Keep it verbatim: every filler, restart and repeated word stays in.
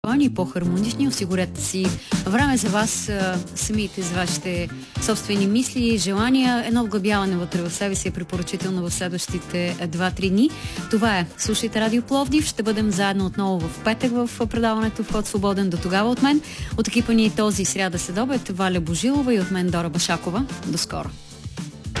по-хармонични, осигурете си време за вас самите, за вашите собствени мисли, желания. Едно вглъбяване вътре в себе си е препоръчително в следващите два-три дни. Това е. Слушайте Радио Пловдив. Ще бъдем заедно отново в петък в предаването Вход свободен. До тогава от мен. От екипа ни този сряда следобед Валя Божилова и от мен Дора Башакова. До скоро.